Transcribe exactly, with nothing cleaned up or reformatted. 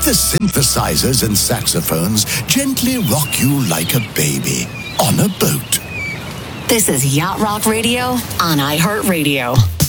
the synthesizers and saxophones gently rock you like a baby on a boat. This is Yacht Rock Radio on iHeartRadio.